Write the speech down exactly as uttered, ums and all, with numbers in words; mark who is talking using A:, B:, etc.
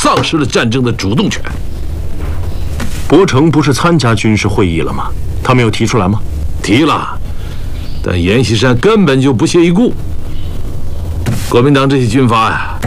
A: 丧失了战争的主动权。
B: 伯承不是参加军事会议了吗？他没有提出来吗？
A: 提了，但阎锡山根本就不屑一顾。国民党这些军阀呀，